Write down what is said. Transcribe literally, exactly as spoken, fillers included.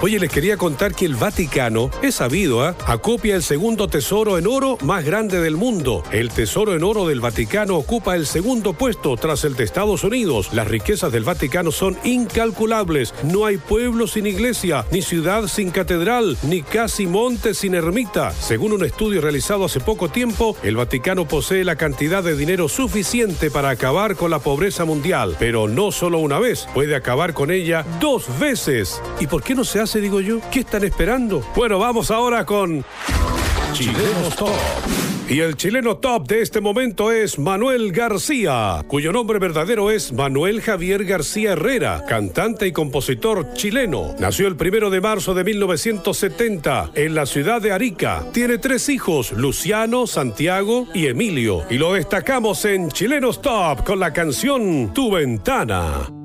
Oye, les quería contar que el Vaticano, es sabido, ¿eh? acopia el segundo tesoro en oro más grande del mundo. El tesoro en oro del Vaticano ocupa el segundo puesto tras el de Estados Unidos. Las riquezas del Vaticano son incalculables. No hay pueblo sin iglesia, ni ciudad sin catedral, ni casi monte sin ermita. Según un estudio realizado hace poco tiempo, el Vaticano posee la cantidad de dinero suficiente para acabar con la pobreza mundial. Pero no solo una vez, puede acabar con ella dos veces. ¿Y por qué no se hace, digo yo? ¿Qué están esperando? Bueno, vamos ahora con Chilenos Top. Y el chileno top de este momento es Manuel García, cuyo nombre verdadero es Manuel Javier García Herrera, cantante y compositor chileno. Nació el primero de marzo de mil novecientos setenta en la ciudad de Arica. Tiene tres hijos, Luciano, Santiago y Emilio. Y lo destacamos en Chilenos Top con la canción Tu Ventana.